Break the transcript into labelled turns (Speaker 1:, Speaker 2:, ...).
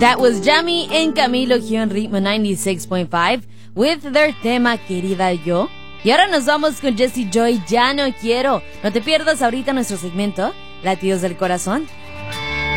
Speaker 1: That was Yami and Camilo here on Ritmo 96.5 with their tema Querida Yo. Y ahora nos vamos con Jessie Joy, Ya No Quiero. No te pierdas ahorita nuestro segmento Latidos del Corazón.